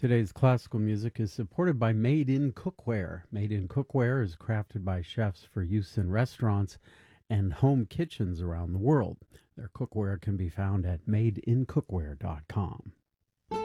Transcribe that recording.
Today's classical music is supported by Made in Cookware. Made in Cookware is crafted by chefs for use in restaurants and home kitchens around the world. Their cookware can be found at madeincookware.com.